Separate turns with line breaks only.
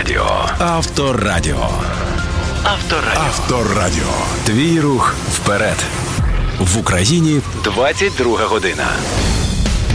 Авторадіо. Авторадіо. Авторадіо. Авторадіо. Твій рух вперед. В Україні 22 година.